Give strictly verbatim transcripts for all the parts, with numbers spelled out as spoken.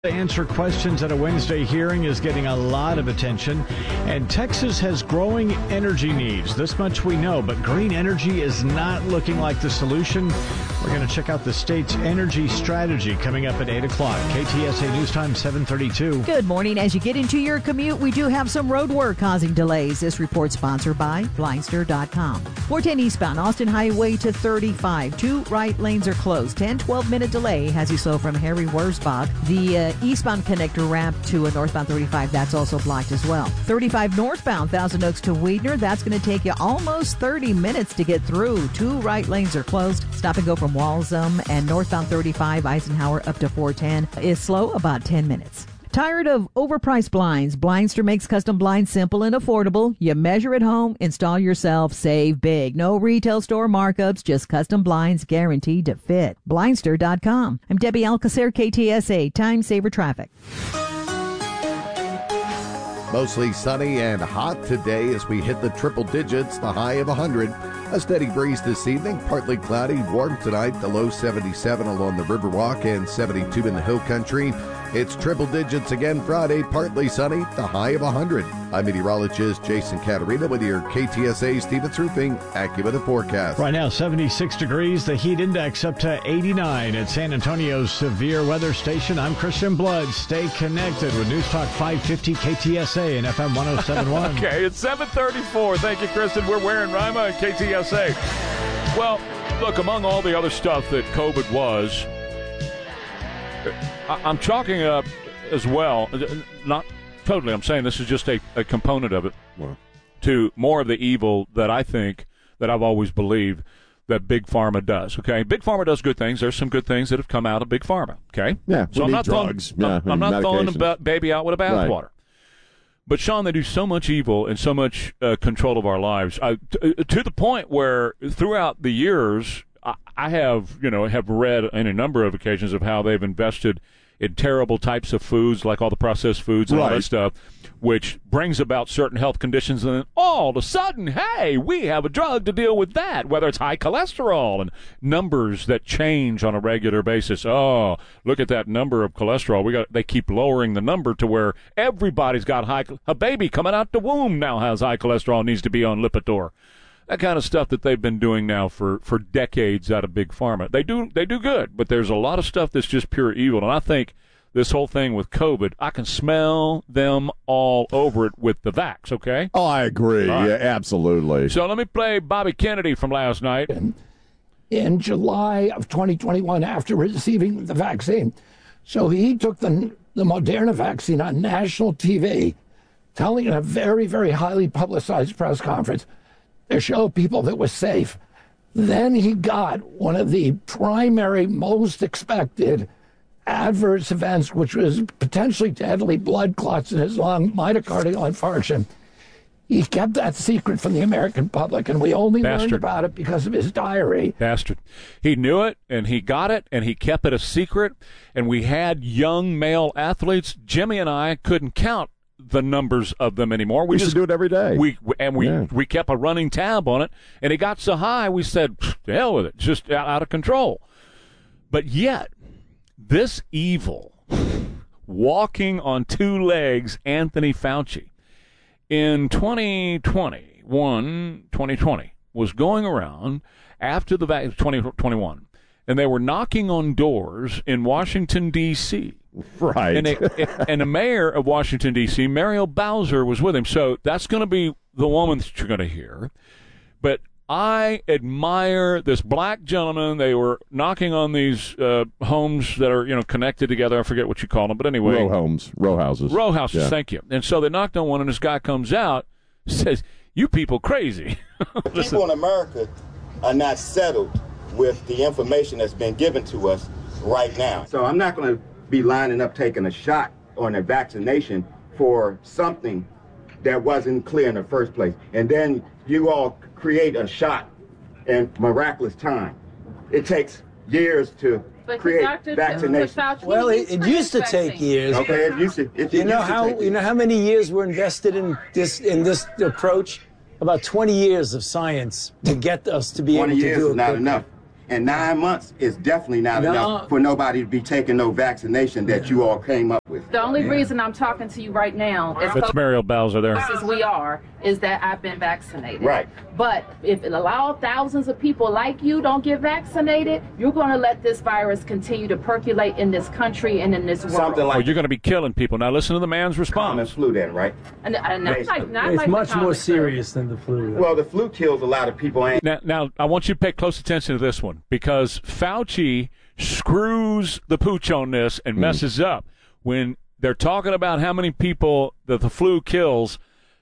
To answer questions at a Wednesday hearing is getting a lot of attention, and Texas has growing energy needs. This much we know, but green energy is not looking like the solution. We're going to check out the state's energy strategy coming up at eight o'clock. K T S A News Time seven thirty-two. Good morning. As you get into your commute, we do have some road work causing delays. This report sponsored by Blindster dot com. four ten eastbound, Austin Highway to thirty-five. Two right lanes are closed. ten, twelve minute delay has you slow from Harry Wurzbach. The uh, eastbound connector ramp to a northbound thirty-five, that's also blocked as well. thirty-five northbound, Thousand Oaks to Weidner, that's going to take you almost thirty minutes to get through. Two right lanes are closed. Stop and go from Walsham, and northbound thirty-five, Eisenhower up to four ten is slow about ten minutes. Tired of overpriced blinds? Blindster makes custom blinds simple and affordable. You measure at home, install yourself, save big. No retail store markups, just custom blinds guaranteed to fit. Blindster dot com. I'm Debbie Alcacer, K T S A, Time Saver Traffic. Mostly sunny and hot today as we hit the triple digits, the high of one hundred. A steady breeze this evening, partly cloudy, warm tonight, the low seventy-seven along the Riverwalk and seventy-two in the Hill Country. It's triple digits again Friday, partly sunny, the high of one hundred. I'm meteorologist Jason Caterina with your K T S A Stevens Roofing AccuWeather forecast. Right now, seventy-six degrees, the heat index up to eighty-nine at San Antonio's severe weather station. I'm Christian Blood. Stay connected with News Talk five fifty K T S A and F M one oh seven point one. Okay, it's seven thirty-four. Thank you, Kristen. We're wearing Rima and K T S A. Well, look, among all the other stuff that COVID was, I'm chalking it up as well, not totally, I'm saying this is just a, a component of it, wow. to more of the evil that I think, that I've always believed that Big Pharma does, okay? Big Pharma does good things. There's some good things that have come out of Big Pharma, okay? Yeah, so I'm not, drugs. throwing, Yeah, I'm, I'm not throwing a medications. baby out with a bathwater. Right. But, Sean, they do so much evil and so much uh, control of our lives, I, t- to the point where throughout the years, I, I have, you know, have read on a number of occasions of how they've invested in terrible types of foods, like all the processed foods and right. all that stuff, which brings about certain health conditions. And then all of a sudden, hey, we have a drug to deal with that, whether it's high cholesterol and numbers that change on a regular basis. Oh, look at that number of cholesterol. We got. They keep lowering the number to where everybody's got high. A baby coming out the womb now has high cholesterol, needs to be on Lipitor. That kind of stuff that they've been doing now for, for decades out of Big Pharma. They do they do good, but there's a lot of stuff that's just pure evil. And I think this whole thing with COVID, I can smell them all over it with the vax, okay? Oh, I agree. Right. Yeah, absolutely. So let me play Bobby Kennedy from last night. In, in July of twenty twenty-one, after receiving the vaccine. So he took the, the Moderna vaccine on national T V, telling in a very, very highly publicized press conference to show people that was safe. Then he got one of the primary, most expected adverse events, which was potentially deadly blood clots in his lung, myocardial infarction. He kept that secret from the American public, and we only Bastard. learned about it because of his diary. Bastard. He knew it, and he got it, and he kept it a secret, and we had young male athletes. Jimmy and I couldn't count the numbers of them anymore. We, we just do it every day. We and we yeah. we kept a running tab on it, and it got so high we said, "To hell with it, it's just out, out of control." But yet, this evil, walking on two legs, Anthony Fauci, in twenty twenty-one, twenty twenty, was going around after the vaccine, twenty twenty-one, and they were knocking on doors in Washington D C Right. And, it, and the mayor of Washington, D C, Muriel Bowser, was with him. So that's going to be the woman that you're going to hear. But I admire this black gentleman. They were knocking on these uh, homes that are, you know, connected together. I forget what you call them. But anyway. Row homes. Row houses. Row houses, yeah. Thank you. And so they knocked on one, and this guy comes out, says, "You people crazy." People in America are not settled with the information that's been given to us right now. So I'm not going to be lining up taking a shot on a vaccination for something that wasn't clear in the first place. And then you all create a shot in miraculous time. It takes years to but create Doctor vaccination. Fauci, well, it, it used to take years. Okay, it used to. It, you it know used to how take you know how many years were invested in this in this approach? About twenty years of science to get us to be able to do it. twenty years is not quickly. enough. And nine months is definitely not No. enough for nobody to be taking no vaccination that you all came up with. The only reason I'm talking to you right now is That's Mariel Bowser there. as we are, is that I've been vaccinated. Right. But if it allows thousands of people like you don't get vaccinated, you're going to let this virus continue to percolate in this country and in this world. Something Oh, like you're going to be killing people. Now listen to the man's common response. flu then, right? And, and I like, and I It's like the much more common serious than the flu. Well, the flu kills a lot of people. Ain't Now, now, I want you to pay close attention to this one because Fauci screws the pooch on this and messes up. When they're talking about how many people that the flu kills,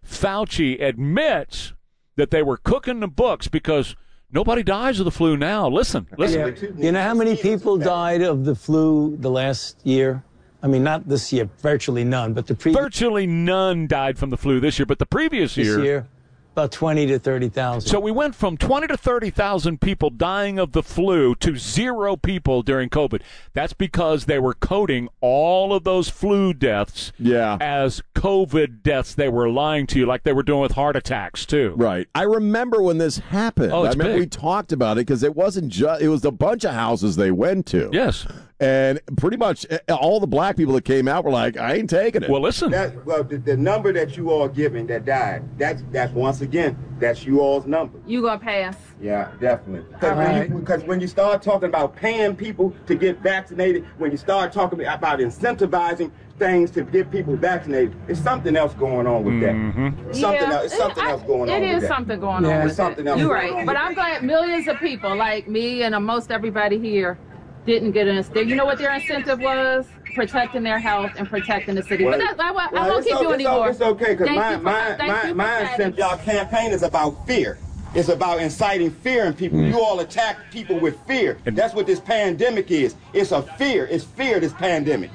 Fauci admits that they were cooking the books because nobody dies of the flu now. Listen, listen. Yeah. You know how many people died of the flu the last year? I mean, not this year, virtually none, but the previous Virtually none died from the flu this year, but the previous year, year, about twenty to thirty thousand. So we went from twenty to thirty thousand people dying of the flu to zero people during COVID. That's because they were coding all of those flu deaths Yeah. as COVID deaths. They were lying to you like they were doing with heart attacks, too. Right. I remember when this happened. Oh, it's I remember big. we talked about it because it wasn't just, it was a bunch of houses they went to. Yes. And pretty much all the black people that came out were like, I ain't taking it. Well, listen. that. Well, the, the number that you all giving that died, that's that's once again, that's you all's number. You going to pass? Yeah, definitely. Because All when, right. you, because when you start talking about paying people to get vaccinated, when you start talking about incentivizing things to get people vaccinated, there's something else going on with that. It's something Yeah, else, it's something I- else going on It with is that. something going Yeah. on with It's something that. else You're going right. on But with I'm that. glad millions of people like me and uh, most everybody here didn't get an incentive. You know what their incentive was? Protecting their health and protecting the city. Well, but that, I, won't- I well, won't it's keep o- you it's o- anymore. It's okay, because Thank my, you for- my, thank my, you my for incentive, adding. y'all campaign is about fear. It's about inciting fear in people. You all attack people with fear. That's what this pandemic is. It's a fear. It's fear, this pandemic.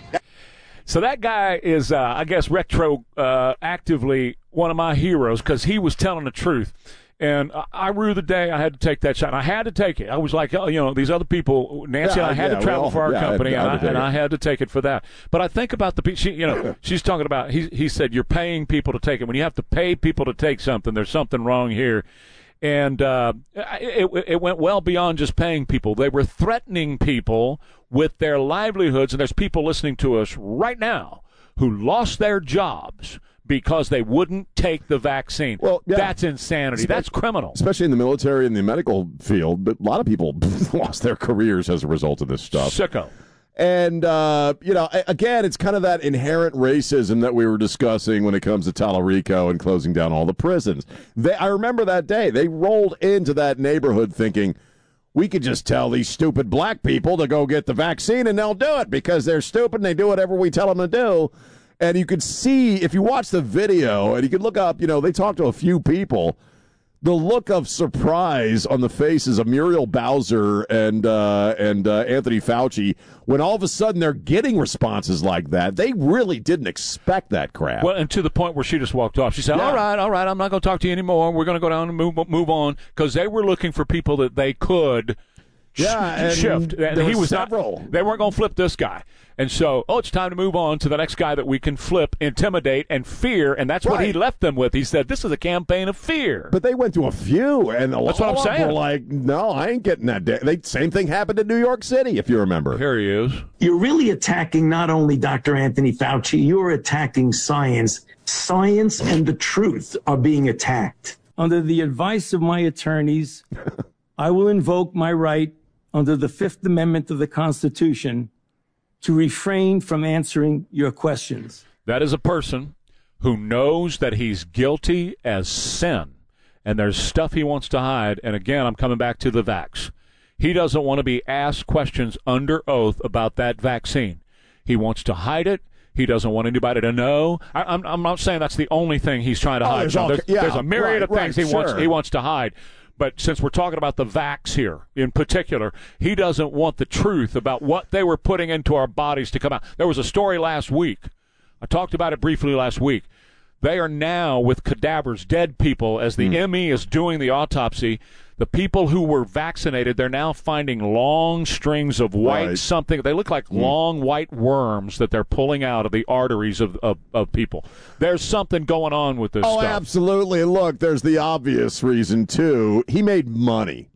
So that guy is, uh, I guess, retro uh, actively one of my heroes because he was telling the truth. And I, I rue the day I had to take that shot. And I had to take it. I was like, oh, you know, these other people, Nancy Yeah, and I had yeah, to we travel all- for our yeah, I had- company, I and, had I, to take and it. I had to take it for that. But I think about the people, she, you know, she's talking about, he, he said, you're paying people to take it. When you have to pay people to take something, there's something wrong here. And uh, it, it went well beyond just paying people. They were threatening people with their livelihoods. And there's people listening to us right now who lost their jobs because they wouldn't take the vaccine. Well, yeah. That's insanity. That's criminal. Especially in the military and the medical field. But a lot of people lost their careers as a result of this stuff. Sicko. And, uh, you know, a- again, it's kind of that inherent racism that we were discussing when it comes to Tallarico and closing down all the prisons. They, I remember that day. They rolled into that neighborhood thinking, we could just tell these stupid black people to go get the vaccine and they'll do it because they're stupid and they do whatever we tell them to do. And you could see, if you watch the video, and you could look up, you know, they talked to a few people, the look of surprise on the faces of Muriel Bowser and uh, and uh, Anthony Fauci when all of a sudden they're getting responses like that. They really didn't expect that crap. Well, and to the point where she just walked off. She said, Yeah. all right, all right, I'm not going to talk to you anymore. We're going to go down and move move on because they were looking for people that they could sh- Yeah, and shift. And there he were was several. not. They weren't going to flip this guy. And so, oh, it's time to move on to the next guy that we can flip, intimidate, and fear. And that's what he Right. left them with. He said, this is a campaign of fear. But they went to a few, and a That's what I'm lot of them saying. were like, no, I ain't getting that. Day. They, same thing happened in New York City, if you remember. Here he is. You're really attacking not only Doctor Anthony Fauci, you're attacking science. Science and the truth are being attacked. Under the advice of my attorneys, I will invoke my right under the Fifth Amendment of the Constitution to refrain from answering your questions. That is a person who knows that he's guilty as sin, and there's stuff he wants to hide. And again, I'm coming back to the vax. He doesn't want to be asked questions under oath about that vaccine. He wants to hide it. He doesn't want anybody to know. I, I'm, I'm not saying that's the only thing he's trying to Oh, hide. there's John. all- There's, yeah, there's a myriad right, of things right, he wants sure. he wants to hide. But since we're talking about the vax here in particular, he doesn't want the truth about what they were putting into our bodies to come out. There was a story last week. I talked about it briefly last week. They are now with cadavers, dead people, as the Mm. M E is doing the autopsy. The people who were vaccinated, they're now finding long strings of white Right. something. They look like long white worms that they're pulling out of the arteries of, of, of people. There's something going on with this Oh, stuff. absolutely. And look, there's the obvious reason, too. He made money.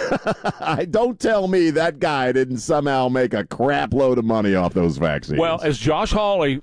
I don't tell me that guy didn't somehow make a crap load of money off those vaccines. Well, as Josh Hawley